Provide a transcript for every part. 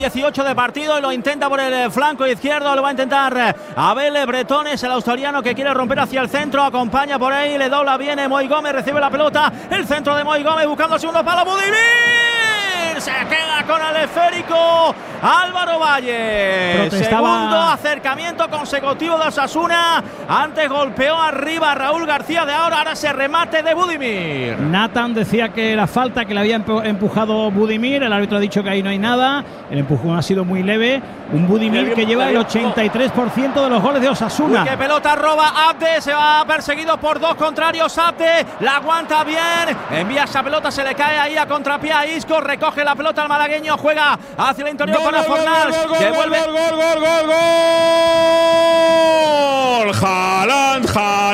18 de partido y lo intenta por el flanco izquierdo, lo va a intentar Abel Bretones, el asturiano que quiere romper hacia el centro, acompaña por ahí, le dobla, viene Moi Gómez, recibe la pelota, el centro de Moi Gómez buscando el segundo palo, Budimir, se queda con el esférico Álvaro Valle. Segundo acercamiento consecutivo de Osasuna, antes golpeó arriba a Raúl García de ahora se remate de Budimir. Nathan decía que era falta, que le había empujado Budimir, el árbitro ha dicho que ahí no hay nada, el empujón ha sido muy leve, un Budimir que lleva el 83% de los goles de Osasuna. Uy, qué pelota roba Abde, se va perseguido por dos contrarios, Abde la aguanta bien, envía esa pelota, se le cae ahí a contrapié a Isco, recoge la pelota al malagueño, juega hacia el interior para Fornals, que vuelve. ¡Gol! ¡Haaland!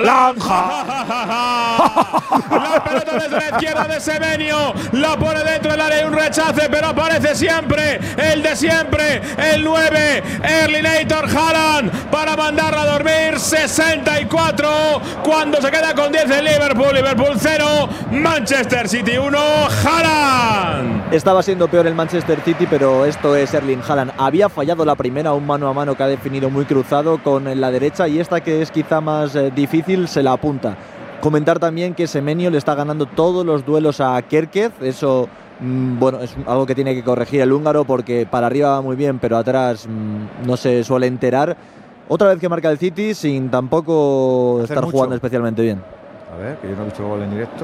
La pelota desde la izquierda de Semenyo, la pone dentro del área y un rechace, pero aparece siempre el de siempre, el 9, Erling Haaland, para mandarla a dormir. 64 cuando se queda con 10 el Liverpool 0, Manchester City 1, Haaland. Estaba siendo peor el Manchester City, pero esto es Erling Haaland. Había fallado la primera, un mano a mano que ha definido muy cruzado con la derecha, y esta, que es quizá más difícil, se la apunta. Comentar también que Semenyo le está ganando todos los duelos a Kerkez. Eso, bueno, es algo que tiene que corregir el húngaro, porque para arriba va muy bien, pero atrás no se suele enterar. Otra vez que marca el City sin tampoco estar jugando especialmente bien. A ver, que yo no he visto el gol en directo.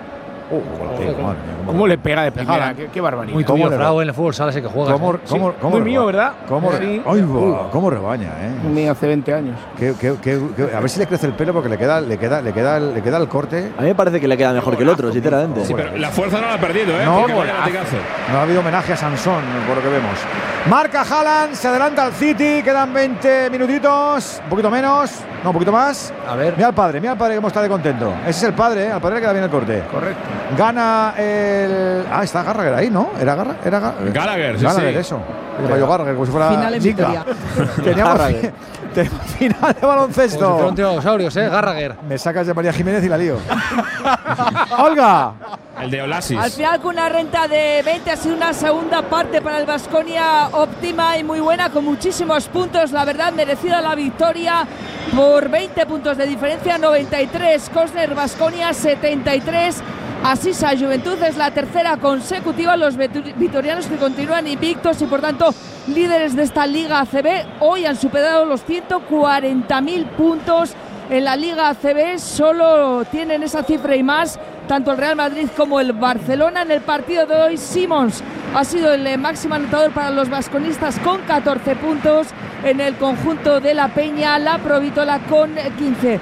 ¿Cómo le pega de primera? Qué barbaridad. Muy tuyo, Raúl, en el fútbol sala sé que juegas. Muy mío, ¿verdad? ¿Cómo rebaña, Mío hace 20 años. A ver si le crece el pelo, porque le queda el corte. A mí me parece que le queda mejor que el otro, sinceramente. Sí, pero la fuerza no la ha perdido, No ha habido homenaje a Sansón, por lo que vemos. Marca Haaland, se adelanta al City, quedan 20 minutitos, un poquito menos, no, un poquito más. A ver. Mira al padre cómo está de contento. Ese es el padre, al padre le queda bien el corte. Correcto. Gana el… está Gallagher ahí, ¿no? ¿Era Gallagher, sí. Eso. Gallagher, como si fuera final en Vitoria. Teníamos final de baloncesto. Como si fueron dinosaurios, Gallagher. Me sacas de María Jiménez y la lío. Olga. El de Olasis. Al final, con una renta de 20, ha sido una segunda parte para el Baskonia óptima y muy buena, con muchísimos puntos. La verdad, merecida la victoria por 20 puntos de diferencia, 93 Cosner, Baskonia 73. Asisa Juventud es la tercera consecutiva. Los vitorianos que continúan invictos y por tanto líderes de esta Liga ACB hoy han superado los 140.000 puntos en la Liga ACB. Solo tienen esa cifra y más tanto el Real Madrid como el Barcelona. En el partido de hoy, Simons ha sido el máximo anotador para los vasconistas con 14 puntos. En el conjunto de la Peña, la Provitola con 15.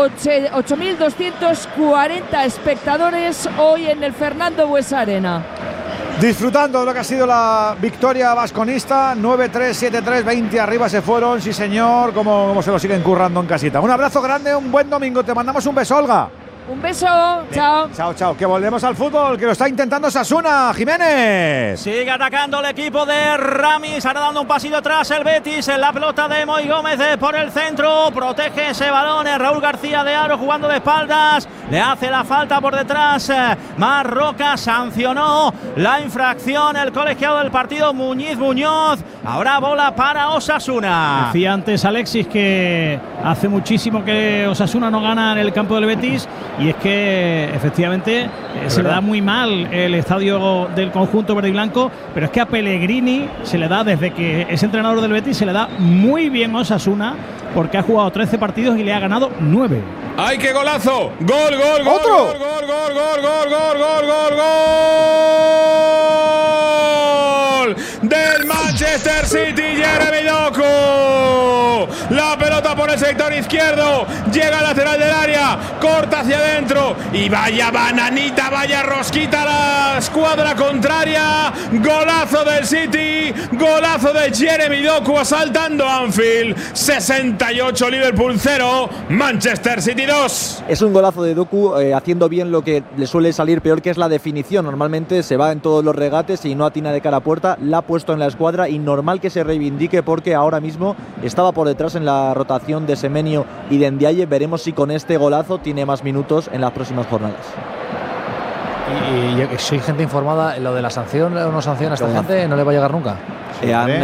8.240 espectadores hoy en el Fernando Buesa Arena. Disfrutando de lo que ha sido la victoria vasconista. 9-3, 7-3, 20 arriba se fueron, sí señor, como se lo siguen currando en casita. Un abrazo grande, un buen domingo, te mandamos un beso, Olga. Un beso, chao. Chao, que volvemos al fútbol, que lo está intentando Osasuna. Jiménez. Sigue atacando el equipo de Ramis, ahora dando un pasillo atrás el Betis, en la pelota de Moi Gómez por el centro, protege ese balón, Raúl García de Aro jugando de espaldas, le hace la falta por detrás, Marroca sancionó la infracción, el colegiado del partido Muñoz, ahora bola para Osasuna. Decía antes Alexis que hace muchísimo que Osasuna no gana en el campo del Betis, y es que efectivamente se le da muy mal el estadio del conjunto verde y blanco, pero es que a Pellegrini se le da, desde que es entrenador del Betis, se le da muy bien Osasuna, porque ha jugado 13 partidos y le ha ganado 9. ¡Ay, qué golazo! ¡Gol! ¡Otro! ¡Gol! Del Manchester City, Jeremy Doku. La pelota por el sector izquierdo, llega al lateral del área, corta hacia adentro y vaya bananita, vaya rosquita a la escuadra contraria. Golazo del City, golazo de Jeremy Doku asaltando Anfield. 68 Liverpool 0, Manchester City 2. Es un golazo de Doku haciendo bien lo que le suele salir peor, que es la definición. Normalmente se va en todos los regates y no atina de cara a puerta. La ha puesto en la escuadra y normal que se reivindique, porque ahora mismo estaba por detrás en la rotación de Semenyo y de Ndiaye. Veremos si con este golazo tiene más minutos en las próximas jornadas. Y yo que soy gente informada, lo de la sanción o no sanciona a esta gente no le va a llegar nunca. Siempre.